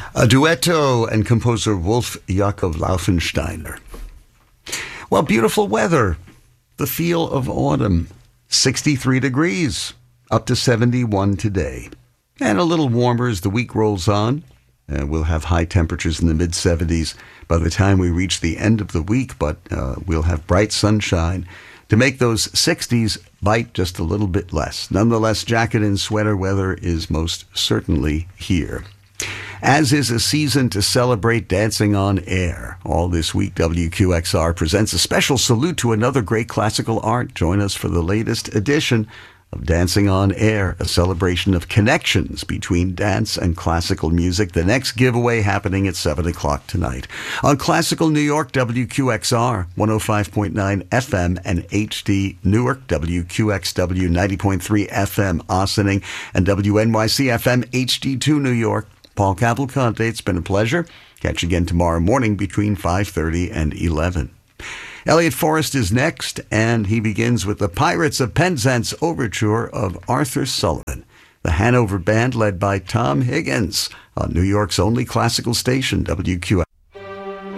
A duetto and composer Wolf Jakob Laufensteiner. Well, beautiful weather. The feel of autumn. 63 degrees, up to 71 today. And a little warmer as the week rolls on. We'll have high temperatures in the mid-70s by the time we reach the end of the week, but we'll have bright sunshine to make those 60s bite just a little bit less. Nonetheless, jacket and sweater weather is most certainly here. As is a season to celebrate Dancing on Air. All this week, WQXR presents a special salute to another great classical art. Join us for the latest edition of Dancing on Air, a celebration of connections between dance and classical music. The next giveaway happening at 7 o'clock tonight. On Classical New York, WQXR, 105.9 FM and HD Newark, WQXW, 90.3 FM Ossining, and WNYC FM HD2 New York. Paul Cavalcante, it's been a pleasure. Catch you again tomorrow morning between 5:30 and 11. Elliot Forrest is next, and he begins with the Pirates of Penzance overture of Arthur Sullivan, the Hanover Band led by Tom Higgins on New York's only classical station, WQXR.